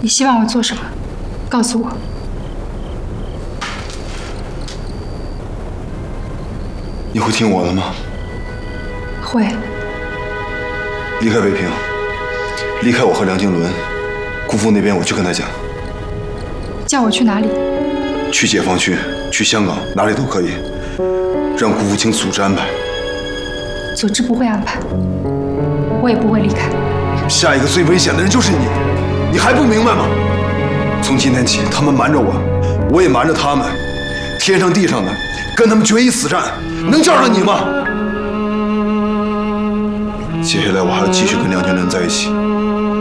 你希望我做什么？告诉我。 你会听我的吗？ 会。 离开北平，离开我和梁经纶，姑父那边我去跟他讲。 叫我去哪里？ 去解放区，去香港，哪里都可以，让姑父请组织安排。 组织不会安排，我也不会离开。 下一个最危险的人就是你，你还不明白吗？从今天起，他们瞒着我，我也瞒着他们，天上地上的，跟他们决一死战，能叫上你吗？接下来我还要继续跟梁经纶在一起。